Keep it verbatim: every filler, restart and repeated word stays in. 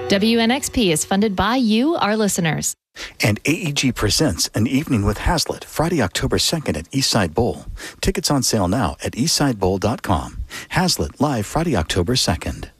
W N X P is funded by you, our listeners. And A E G presents An Evening with Hazlitt, Friday, October second at Eastside Bowl. Tickets on sale now at eastside bowl dot com. Hazlitt, live Friday, October second.